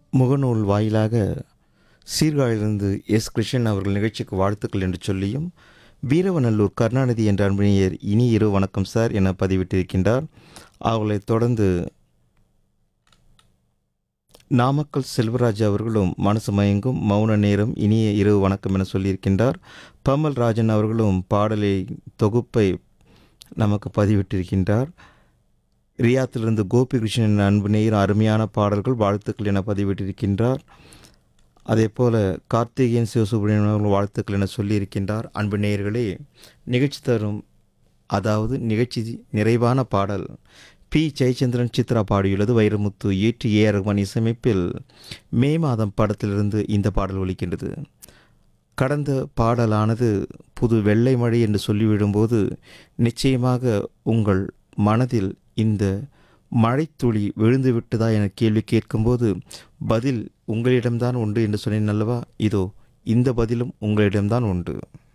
முகநூல் வாயிலாக சீர்காழியிலிருந்து எஸ் கிருஷ்ணன் அவர்கள் நிகழ்ச்சிக்கு வாழ்த்துக்கள் என்று சொல்லியும், வீரவநல்லூர் கருணாநிதி என்ற அன்பணியர் இனி இரவு வணக்கம் சார் என பதிவிட்டிருக்கின்றார். அவர்களைத் தொடர்ந்து நாமக்கல் செல்வராஜ் அவர்களும் மனசு மயங்கும் மௌன நேரம் இனிய இரவு வணக்கம் என சொல்லியிருக்கின்றார். பமல் ராஜன் அவர்களும் பாடலை தொகுப்பை நமக்கு பதிவிட்டிருக்கின்றார். ரியாத்திலிருந்து கோபிகிருஷ்ணன் அன்பு நேயர் அருமையான பாடல்கள் வாழ்த்துக்கள் என பதிவிட்டிருக்கின்றார். அதே போல கார்த்திகேயன் சிவசுப்ரமணியன் அவர்கள் வாழ்த்துக்கள் என சொல்லியிருக்கின்றார். அன்பு நேயர்களே, நிகழ்ச்சி தரும் நிகழ்ச்சி நிறைவான பாடல் பி ஜெயச்சந்திரன் சித்ரா பாடியுள்ளது. வைரமுத்து இயற்றி ஏஆர் ரஹ்மான் இசையமைப்பில் மே மாதம் படத்திலிருந்து இந்த பாடல் ஒலிக்கின்றது. கடந்த பாடலானது புது வெள்ளை மழை என்று சொல்லிவிடும்போது நிச்சயமாக உங்கள் மனதில் இந்த மழைத்துளி விழுந்து விட்டதா என கேள்வி கேட்கும்போது பதில் உங்களிடம்தான் உண்டு என்று சொன்னேன் அல்லவா? இதோ இந்த பதிலும் உங்களிடம்தான் உண்டு.